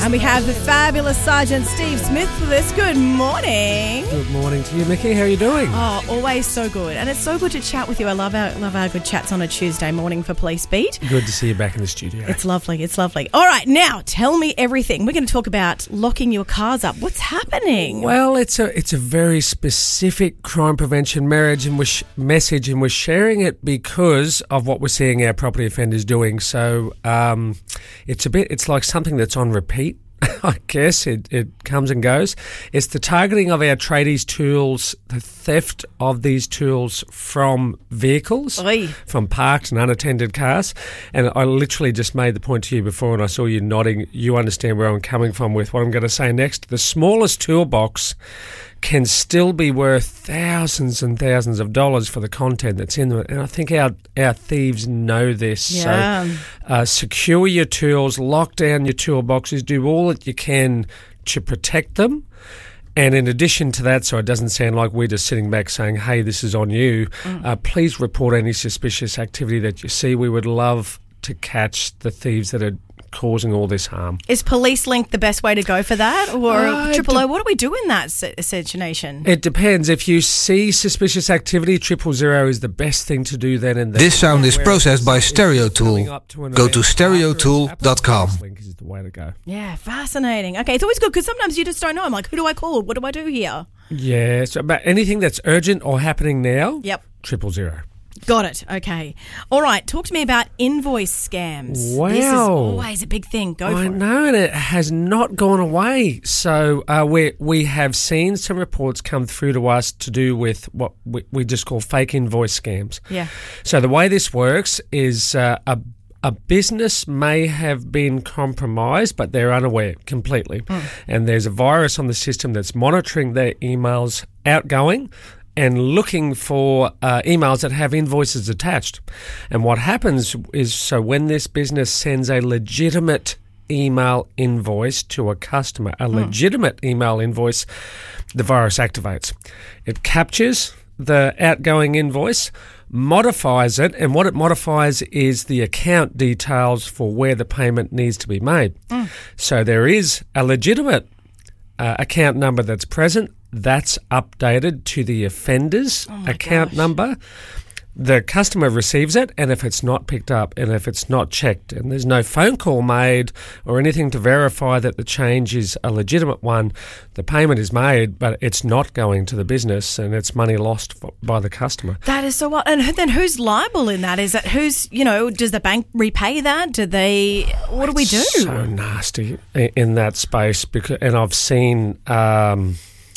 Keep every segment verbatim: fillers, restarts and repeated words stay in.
And we have the fabulous Sergeant Steve Smith with us. Good morning. Good morning to you, Mickey. How are you doing? Oh, always so good. And it's so good to chat with you. I love our love our good chats on a Tuesday morning for Police Beat. Good to see you back in the studio. It's lovely. It's lovely. All right, now tell me everything. We're going to talk about locking your cars up. What's happening? Well, it's a it's a very specific crime prevention marriage and we're sh- message, and we're sharing it because of what we're seeing our property offenders doing. So um, it's a bit. It's like something that's on repeat. I guess it, it comes and goes. It's the targeting of our tradies' tools, the theft of these tools from vehicles, Oy. from parked and unattended cars. And I literally just made the point to you before and I saw you nodding. You understand where I'm coming from with what I'm going to say next. The smallest toolbox can still be worth thousands and thousands of dollars for the content that's in them. And I think our our thieves know this. Yeah. So uh, secure your tools, lock down your toolboxes, do all that you can to protect them. And in addition to that, so it doesn't sound like we're just sitting back saying, hey, this is on you, mm. uh, please report any suspicious activity that you see. We would love to catch the thieves that are causing all this harm. Is Police Link the best way to go for that? Or uh, Triple O, what do we do in that situation? It depends. If you see suspicious activity, triple zero is the best thing to do then and there. This sound is processed by Stereo Tool. Go to stereo tool dot com. Link is the way to go. Yeah, fascinating. Okay, it's always good because sometimes you just don't know. I'm like, who do I call? What do I do here? Yeah, so about anything that's urgent or happening now, yep. triple zero. Got it. Okay. All right. Talk to me about invoice scams. Wow. This is always a big thing. Go for I it. I know, and it has not gone away. So uh, we we have seen some reports come through to us to do with what we, we just call fake invoice scams. Yeah. So the way this works is uh, a A business may have been compromised, but they're unaware completely. Mm. And there's a virus on the system that's monitoring their emails outgoing and looking for uh, emails that have invoices attached. And what happens is, so when this business sends a legitimate email invoice to a customer, a mm. legitimate email invoice, the virus activates. It captures the outgoing invoice, modifies it, and what it modifies is the account details for where the payment needs to be made. Mm. So there is a legitimate uh, account number that's present. That's updated to the offender's oh account gosh. number. The customer receives it, and if it's not picked up and if it's not checked and there's no phone call made or anything to verify that the change is a legitimate one, the payment is made, but it's not going to the business and it's money lost for, by the customer. That is so what? And then who's liable in that? Is it who's, you know, does the bank repay that? Do they, what do we do? It's so nasty in that space, because, and I've seen Um,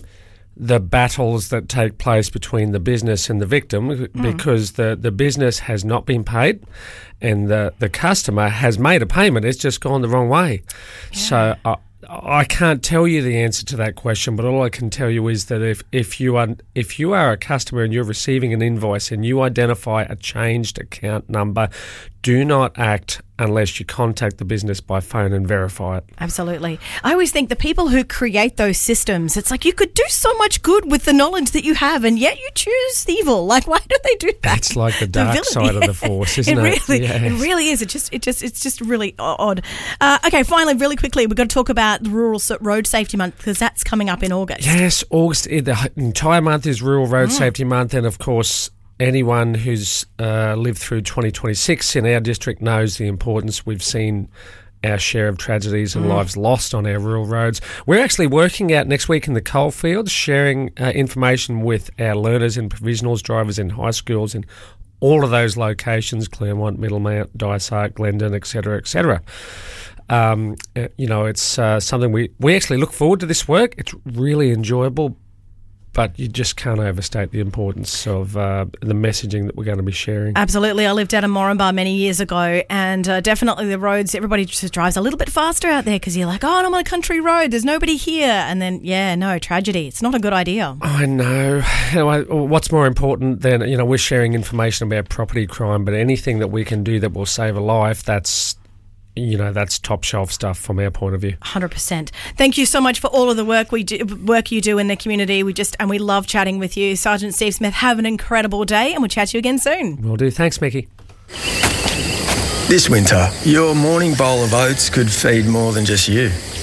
the battles that take place between the business and the victim mm. because the, the business has not been paid and the, the customer has made a payment. It's just gone the wrong way. Yeah. So I, I can't tell you the answer to that question, but all I can tell you is that if, if you are if you are a customer and you're receiving an invoice and you identify a changed account number, do not act unless you contact the business by phone and verify it. Absolutely. I always think the people who create those systems, it's like you could do so much good with the knowledge that you have and yet you choose evil. Like, why do they do that? It's like the dark the side of the force, isn't it? it? Really, yes. It really is. It just, it just, it's just really odd. Uh, okay, finally, really quickly, we've got to talk about the Rural Road Safety Month because that's coming up in August. Yes, August. The entire month is Rural Road mm. Safety Month, and of course, anyone who's uh, lived through twenty twenty-six in our district knows the importance. We've seen our share of tragedies and mm. lives lost on our rural roads. We're actually working out next week in the coalfields, sharing uh, information with our learners and provisionals, drivers in high schools in all of those locations, Claremont, Middlemount, Dysart, Glendon, et cetera, et cetera. Um, you know, it's uh, something we, we actually look forward to this work. It's really enjoyable, but you just can't overstate the importance of uh, the messaging that we're going to be sharing. Absolutely. I lived out in Moranbah many years ago, and uh, definitely the roads, everybody just drives a little bit faster out there because you're like, oh, I'm on a country road, there's nobody here. And then, yeah, no, tragedy. It's not a good idea. I know. What's more important than, you know, we're sharing information about property crime, but anything that we can do that will save a life, that's you know, that's top shelf stuff from our point of view. one hundred percent. Thank you so much for all of the work we do, work you do in the community. We just and we love chatting with you. Sergeant Steve Smith, have an incredible day and we'll chat to you again soon. Will do. Thanks, Mickey. This winter, your morning bowl of oats could feed more than just you.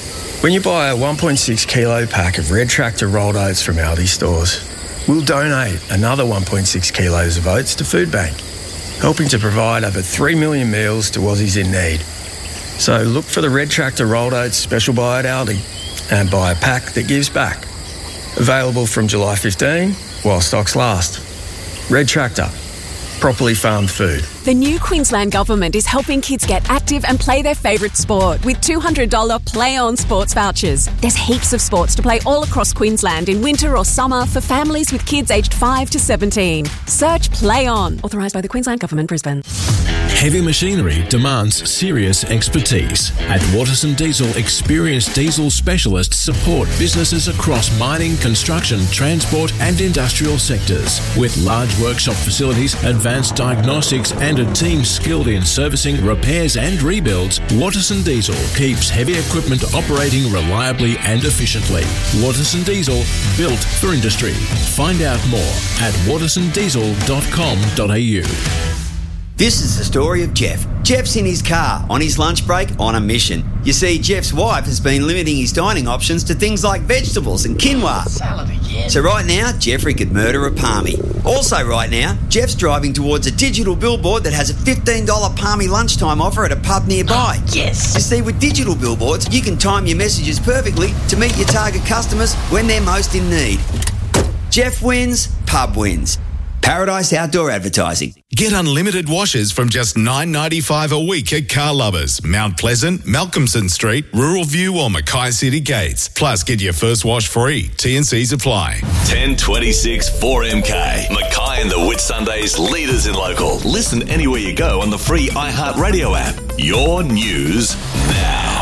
When you buy a one point six kilo pack of Red Tractor rolled oats from Aldi stores, we'll donate another one point six kilos of oats to Food Bank, helping to provide over three million meals to Aussies in need. So look for the Red Tractor rolled oats special buy at Aldi and buy a pack that gives back. Available from July fifteenth while stocks last. Red Tractor. Properly farmed food. The new Queensland Government is helping kids get active and play their favourite sport with two hundred dollars Play On sports vouchers. There's heaps of sports to play all across Queensland in winter or summer for families with kids aged five to seventeen. Search Play On. Authorised by the Queensland Government, Brisbane. Heavy machinery demands serious expertise. At Waterson Diesel, experienced diesel specialists support businesses across mining, construction, transport and industrial sectors. With large workshop facilities, advanced diagnostics and a team skilled in servicing, repairs and rebuilds, Waterson Diesel keeps heavy equipment operating reliably and efficiently. Waterson Diesel, built for industry. Find out more at waterson diesel dot com dot a u. This is the story of Jeff. Jeff's in his car, on his lunch break, on a mission. You see, Jeff's wife has been limiting his dining options to things like vegetables and quinoa. Salad again. So right now, Jeffrey could murder a palmy. Also right now, Jeff's driving towards a digital billboard that has a fifteen dollars palmy lunchtime offer at a pub nearby. Oh, yes. You see, with digital billboards, you can time your messages perfectly to meet your target customers when they're most in need. Jeff wins, pub wins. Paradise Outdoor Advertising. Get unlimited washes from just nine dollars ninety-five a week at Car Lovers, Mount Pleasant, Malcolmson Street, Rural View or Mackay City Gates. Plus, get your first wash free. T and C's apply. ten twenty-six four M K. Mackay and the Whitsundays, leaders in local. Listen anywhere you go on the free iHeartRadio app. Your news now.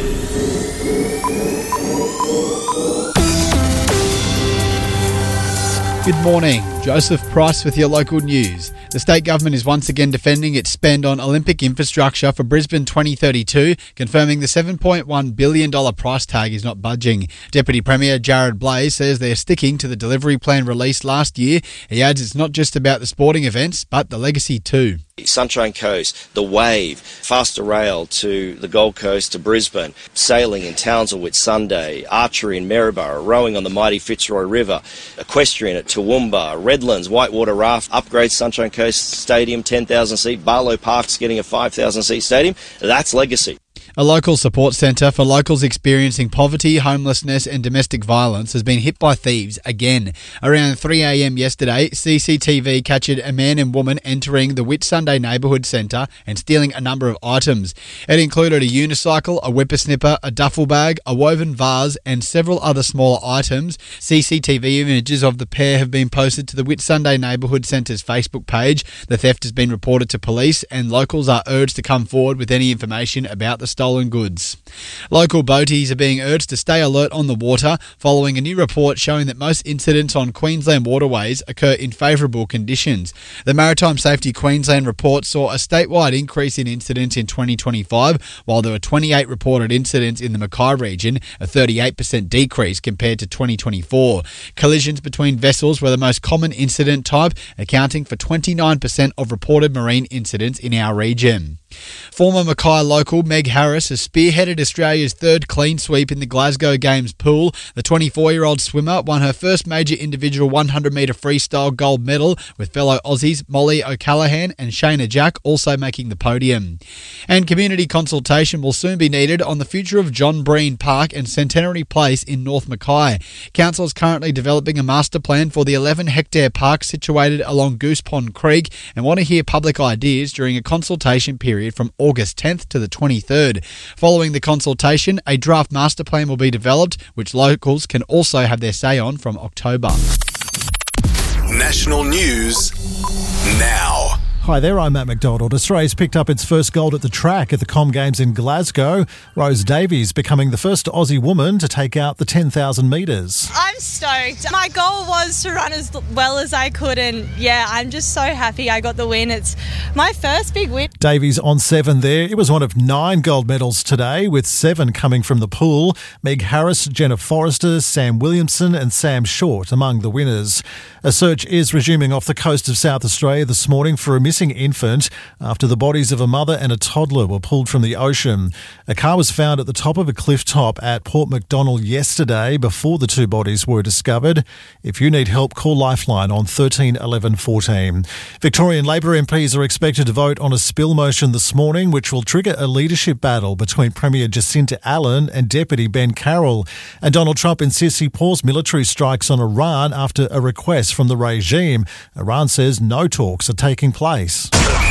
Good morning. Joseph Price with your local news. The state government is once again defending its spend on Olympic infrastructure for Brisbane twenty thirty-two, confirming the seven point one billion dollars price tag is not budging. Deputy Premier Jared Blaze says they're sticking to the delivery plan released last year. He adds it's not just about the sporting events, but the legacy too. Sunshine Coast, the Wave, faster rail to the Gold Coast to Brisbane, sailing in Townsville Whitsunday, archery in Maryborough, rowing on the mighty Fitzroy River, equestrian at Toowoomba, Redlands, whitewater raft, upgrades Sunshine Coast Stadium, ten thousand seat, Barlow Park's getting a five thousand seat stadium. That's legacy. A local support centre for locals experiencing poverty, homelessness and domestic violence has been hit by thieves again. Around three a m yesterday, C C T V captured a man and woman entering the Whitsunday Neighbourhood Centre and stealing a number of items. It included a unicycle, a whippersnipper, a duffel bag, a woven vase and several other smaller items. C C T V images of the pair have been posted to the Whitsunday Neighbourhood Centre's Facebook page. The theft has been reported to police and locals are urged to come forward with any information about the stolen goods. Local boaties are being urged to stay alert on the water following a new report showing that most incidents on Queensland waterways occur in favourable conditions. The Maritime Safety Queensland report saw a statewide increase in incidents in twenty twenty-five, while there were twenty-eight reported incidents in the Mackay region, a thirty-eight percent decrease compared to twenty twenty-four. Collisions between vessels were the most common incident type, accounting for twenty-nine percent of reported marine incidents in our region. Former Mackay local Meg Harris has spearheaded Australia's third clean sweep in the Glasgow Games pool. The twenty-four-year-old swimmer won her first major individual one hundred metre freestyle gold medal, with fellow Aussies Molly O'Callaghan and Shayna Jack also making the podium. And community consultation will soon be needed on the future of John Breen Park and Centenary Place in North Mackay. Council is currently developing a master plan for the eleven hectare park situated along Goose Pond Creek and want to hear public ideas during a consultation period from August tenth to the twenty-third. Following the consultation, a draft master plan will be developed, which locals can also have their say on from October. National news now. Hi there, I'm Matt McDonald. Australia's picked up its first gold at the track at the Com Games in Glasgow. Rose Davies becoming the first Aussie woman to take out the ten thousand metres. I'm I'm stoked. My goal was to run as well as I could, and yeah, I'm just so happy I got the win. It's my first big win. Davies on seven there. It was one of nine gold medals today, with seven coming from the pool. Meg Harris, Jenna Forrester, Sam Williamson and Sam Short among the winners. A search is resuming off the coast of South Australia this morning for a missing infant after the bodies of a mother and a toddler were pulled from the ocean. A car was found at the top of a cliff top at Port Macdonald yesterday before the two bodies were discovered. If you need help, call Lifeline on thirteen eleven fourteen. Victorian Labor M Ps are expected to vote on a spill motion this morning, which will trigger a leadership battle between Premier Jacinta Allen and Deputy Ben Carroll. And Donald Trump insists he paused military strikes on Iran after a request from the regime. Iran says no talks are taking place.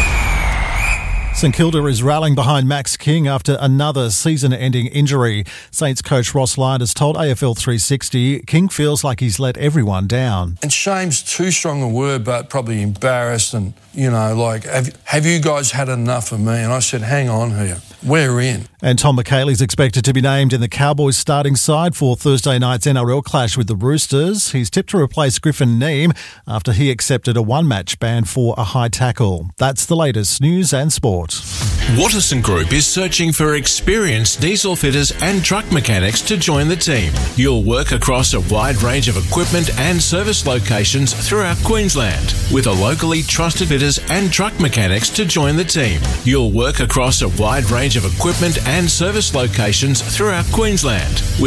St Kilda is rallying behind Max King after another season-ending injury. Saints coach Ross Lyon has told A F L three sixty King feels like he's let everyone down. And shame's too strong a word, but probably embarrassed and, you know, like, have, have you guys had enough of me? And I said, hang on here. We're in. And Tom McHaley's expected to be named in the Cowboys starting side for Thursday night's N R L clash with the Roosters. He's tipped to replace Griffin Neame after he accepted a one-match ban for a high tackle. That's the latest news and sport. Watterson Group is searching for experienced diesel fitters and truck mechanics to join the team. You'll work across a wide range of equipment and service locations throughout Queensland with a locally trusted fitters and truck mechanics to join the team. You'll work across a wide range of equipment and service locations throughout Queensland with